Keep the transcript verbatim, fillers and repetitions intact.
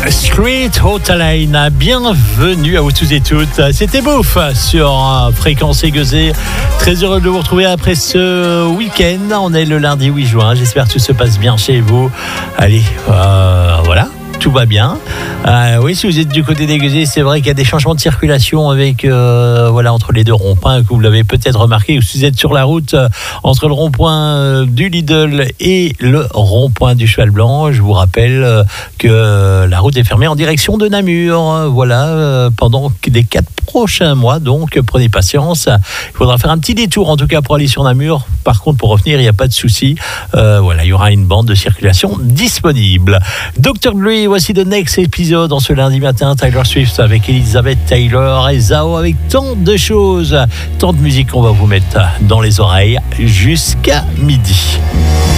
Street Hotline, bienvenue à vous tous et toutes. C'était Bouffe sur Fréquence Aiguisée. Très heureux de vous retrouver après ce week-end. On est le lundi huit juin. J'espère que tout se passe bien chez vous. Allez, euh, voilà. Tout va bien. Euh, oui, si vous êtes du côté d'Aiguisée, c'est vrai qu'il y a des changements de circulation avec, euh, voilà, entre les deux ronds-points, que vous l'avez peut-être remarqué, ou si vous êtes sur la route euh, entre le rond-point euh, du Lidl et le rond-point du Cheval Blanc. Je vous rappelle euh, que euh, la route est fermée en direction de Namur. Euh, voilà, euh, pendant les quatre prochains mois. Donc, prenez patience. Il faudra faire un petit détour, en tout cas, pour aller sur Namur. Par contre, pour revenir, il n'y a pas de souci. Euh, voilà, il y aura une bande de circulation disponible. docteur Dre, voici le next épisode en ce lundi matin. Taylor Swift avec Elizabeth Taylor et Zao avec tant de choses, tant de musique qu'on va vous mettre dans les oreilles jusqu'à midi.